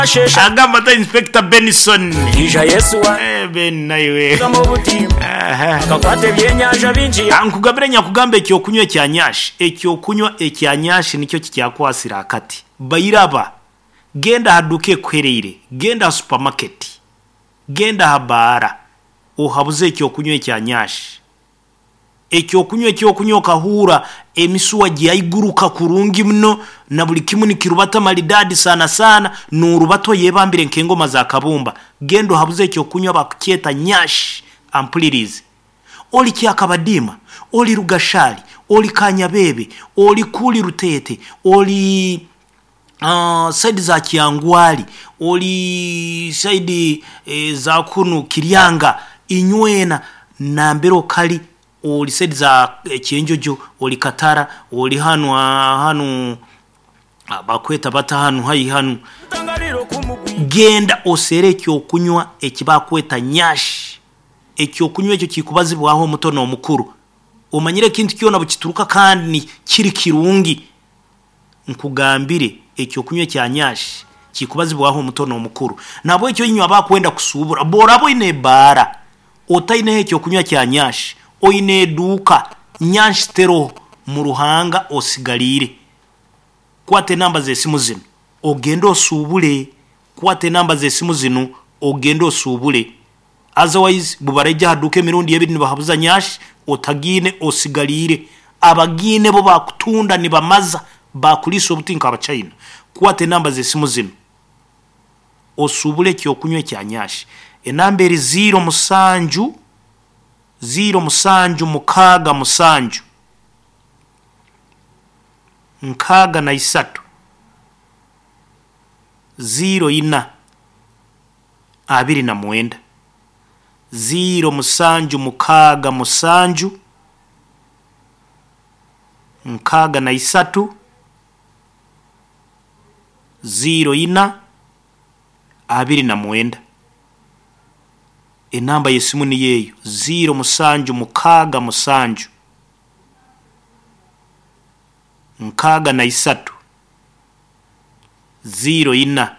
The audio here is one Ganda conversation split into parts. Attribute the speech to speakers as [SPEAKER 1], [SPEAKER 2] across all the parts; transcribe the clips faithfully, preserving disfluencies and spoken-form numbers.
[SPEAKER 1] agamba ta Inspector Benson
[SPEAKER 2] Ija Yesu wa
[SPEAKER 1] eh ben naiwe
[SPEAKER 2] kama butimba akakwate byenyaja binji
[SPEAKER 1] ankugabira nyakugambe ekyo kunywa ekyanyashi ekyo kunywa ekyanyashi nikyo kikyakwasira akati bayiraba genda haduke kwereire genda supermarket genda habara ohabuze ekyo kunywa ekyanyashi ekyo kunywa ekyo kunywa kahura emisuwa gyayiguruka kurungi mno na buli kimu nikirubata malidadi sana sana nurubato yebambire nkengoma za kabumba gendo habuze ekyo kunywa bakukyeta nyashi ampulirize oli kyakabadima oli rugashali oli kanyabebe oli kuli rutete oli uh, side za kiangwali oli side e, za kunu kiryanga inywena nambero kali oli side za e, kienjojo oli katara oli hanu hanu bakweta bata hanu hayi hanu genda osere kyo kunywa ekibakweta nyashi ekyo kunywa ekyo kikubazibwaho mutono omukuru omanyire kintu kyona bukituruka kandi kiri kirungi nkugambire ekyo kunywa kyanyashi kikubazibwaho mutono omukuru nabo ekyo yinywa bakwenda kusubura borabo ine bara otaine ekyo kunywa kyanyashi oine duka nyashi tero mu ruhanga osigalire kwate namba ze simu zino ogendo osubule kwate namba ze simu zino ogendo osubule otherwise bubareja haduke mirundi yebiri nibahabuza nyashi otagine osigalire abagine bo bakutunda nibamaza bakuliso obutinka abachina kwate namba ze simu zino osubule kyo kunywa kyanyashi enamba eri zero musanju zero musanju mukaga musanju nkaga na isatu zero ina abiri na mwenda zero musanju mukaga musanju nkaga na isatu zero ina abiri na mwenda enamba yesimu ni yeyo zero musanju mukaga musanju nkaga na isatu zero ina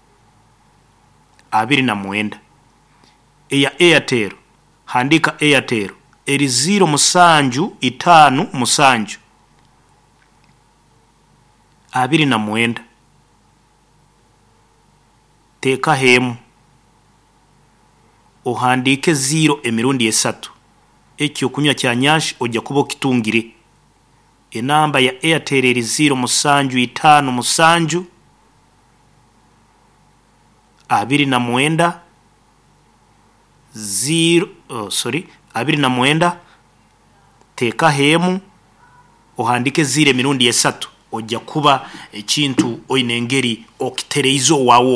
[SPEAKER 1] abiri na mwenda eya Airtel handika Airtel eri zero musanju itanu musanju abiri na mwenda teka hemu ohandike zero emirundi esatu ekyo kunywa kyanyashi ojja kubo kitungire enamba ya Airtel eri zero musanju itanu musanju abiri na mwenda zero oh, sorry abiri na mwenda teka hemu ohandike zire mirundi esatu ojja kuba ekintu oinengeri okitereizo wawo